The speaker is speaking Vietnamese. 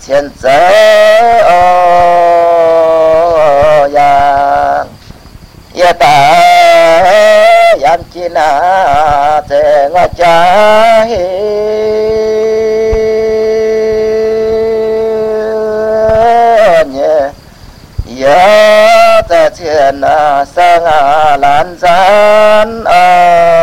thiên giới yang ya ta yam chi na te ngõ cha hi nhẹ ya ta thiên na sang lan gian